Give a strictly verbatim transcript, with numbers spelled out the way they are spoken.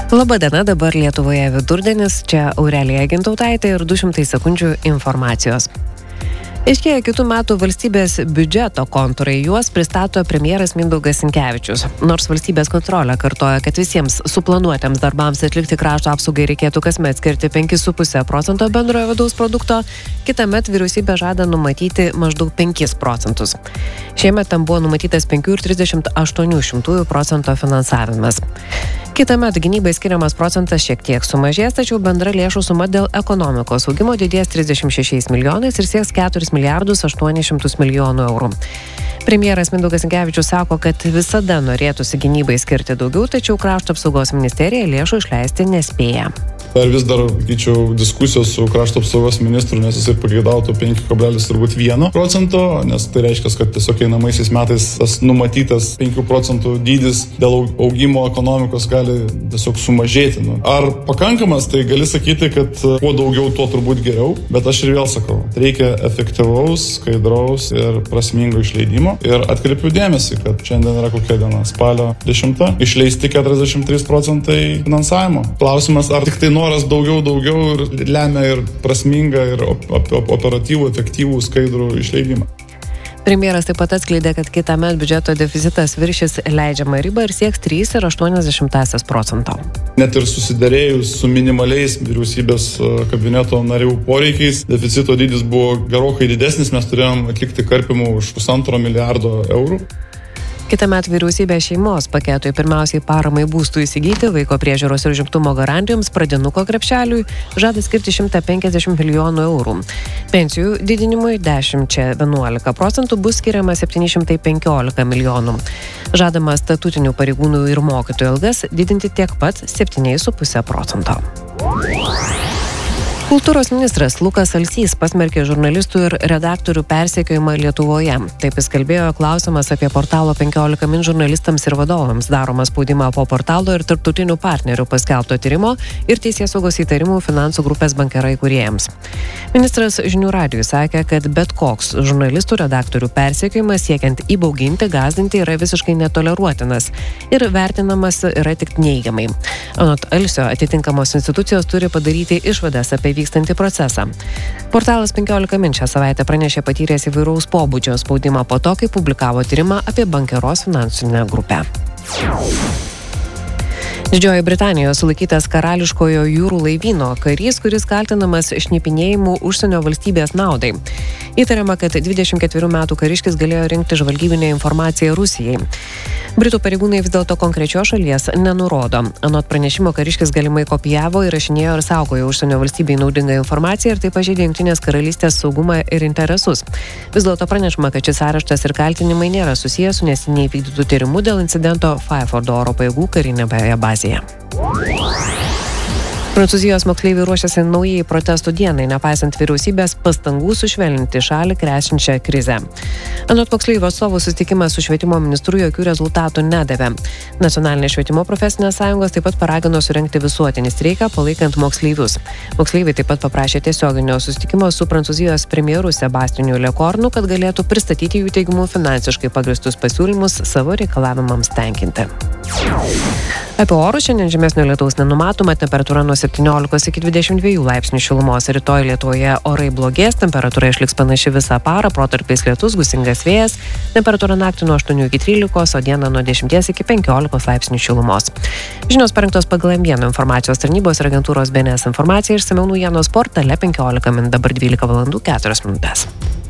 Labadiena, dabar Lietuvoje vidurdienis, čia Aurelija Gintautaitė ir du šimtai sekundžių informacijos. Aiškėja kitų metų valstybės biudžeto kontūrai, juos pristato premjeras Mindaugas Sinkevičius. Nors valstybės kontrolė kartoja, kad visiems suplanuotiems darbams atlikti krašto apsaugai reikėtų kasmet skirti penki su puse procento bendrojo vidaus produkto, kitąmet vyriausybė žada numatyti maždaug penkis procentus. Šiemet tam buvo numatytas penki ir trisdešimt aštuoni šimtųjų procento finansavimas. Kitąmet gynybai skiriamas procentas šiek tiek sumažės, tačiau bendra lėšų suma dėl ekonomikos augimo didės trisdešimt šešiais milijonais ir sieks keturis milijardus aštuonis šimtus milijonų eurų. Premjeras Mindaugas Sinkevičius sako, kad visada norėtųsi gynybai skirti daugiau, tačiau krašto apsaugos ministerija lėšų išleisti nespėja. Dar vis dar, sakyčiau, diskusijos su krašto apsaugos ministru, nes jisai pageidautų penki kablelis vienas procento, nes tai reiškia, kad tiesiog einamaisiais metais tas numatytas penkių procentų dydis dėl augimo ekonomikos gali tiesiog sumažėti. Nu. Ar pakankamas, tai gali sakyti, kad kuo daugiau, tuo turbūt geriau, bet aš ir vėl sakau, reikia efektyvaus, skaidraus ir prasmingo išleidimo. Ir atkreipiu dėmesį, kad šiandien yra kokia diena, spalio dešimta, išleisti keturiasdešimt trys procentai finansavimo. Klausimas, ar tik tai noras daugiau, daugiau ir lemia ir prasmingą, ir op- op- operatyvų, efektyvų, skaidrų išleidimą. Premjeras taip pat atskleidė, kad kitąmet biudžeto deficitas viršys leidžiamą ribą ir sieks tris ir aštuonias dešimtąsias procento. Net ir susiderėjus su minimaliais vyriausybės kabineto narių poreikiais, deficito dydis buvo gerokai didesnis, mes turėjom atlikti karpimų už pusantro milijardo eurų. Kitąmet vyriausybė šeimos paketui pirmiausiai paramai būstų įsigyti, vaiko priežiūros ir užimtumo garantijoms, pradinuko krepšeliui žada skirti šimtą penkiasdešimt milijonų eurų. Pensijų didinimui dešimt vienuolika procentų bus skiriama septyni šimtai penkiolika milijonų. Žadama statutinių pareigūnų ir mokytojų algas didinti tiek pat septyni su puse procento. Kultūros ministras Lukas Alsys pasmerkė žurnalistų ir redaktorių persekiojimą Lietuvoje. Taip jis kalbėjo klausimas apie portalo penkiolika min žurnalistams ir vadovams daromą spaudimą po portalo ir tarptautinių partnerių paskelbto tyrimo ir teisėsaugos įtarimų finansų grupės Bankera įkūrėjams. Ministras žinių radijui sakė, kad bet koks žurnalistų redaktorių persekiojimas siekiant įbauginti, gąsdinti yra visiškai netoleruotinas ir vertinamas yra tik neigiamai. Anot Alsio, atitinkamos institucijos turi padaryti išvadas apie vykstantį procesą. Portalas penkiolika min šią savaitę pranešė patyręs įvairaus pobūdžio spaudimą po to, kai publikavo tyrimą apie Bankeros finansinę grupę. Didžiojoje Britanijoje sulaikytas karališkojo jūrų laivyno karys, kuris kaltinamas šnipinėjimu užsienio valstybės naudai. Įtariama, kad dvidešimt ketverių metų kariškis galėjo rinkti žvalgybinę informaciją Rusijai. Britų pareigūnai vis dėlto konkrečios šalies nenurodo. Anot pranešimo, kariškis galimai kopijavo, įrašinėjo ir saugojo užsienio valstybei naudingą informaciją ir tai pažeidė Jungtinės karalystės saugumą ir interesus. Vis dėlto pranešama, kad šis areštas ir kaltinimai nėra susijęs su neseniai vykdytų tyrimų dėl incidento Fairfordo oro pajėgų karinėje bazėje. Prancūzijos moksleiviai ruošiasi naujai protestų dienai, nepaisant vyriausybės pastangų sušvelninti šalį krečinčią krizę. Anot moksleivių atstovų, susitikimas su švietimo ministru jokių rezultatų nedavė. Nacionalinė švietimo profesinės sąjungos taip pat paragino surengti visuotinį streiką, palaikant moksleivius. Moksleiviai taip pat paprašė tiesioginio susitikimo su Prancūzijos premjeru Sebastijanu Lekornu, kad galėtų pristatyti jų teigimu finansiškai pagristus pasiūlymus savo reikalavimams tenkinti. Apie orus šiandien žymesnio lietaus nenumatoma, temperatūra nuo septyniolikos iki dvidešimt dviejų laipsnių šilumos. Rytoj Lietuvoje orai blogės, temperatūra išliks panaši visą parą, protarpiais lietus, gūsingas vėjas, temperatūra naktį nuo aštuonių iki trylikos, o dieną nuo dešimties iki penkiolikos laipsnių šilumos. Žinios parengtos pagal M vienas informacijos tarnybos ir agentūros B N S informaciją, išsamiau naujienos portale penkiolika min, dabar dvylika valandų keturios minutės.